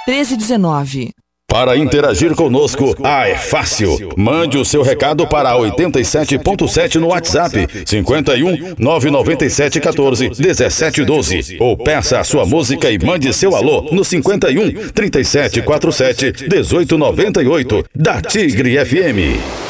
1319. Para interagir conosco, é fácil. Mande o seu recado para 87.7 no WhatsApp, 51 997 14 17 12. Ou peça a sua música e mande seu alô no 51 37 47 18 98 da Tigre FM.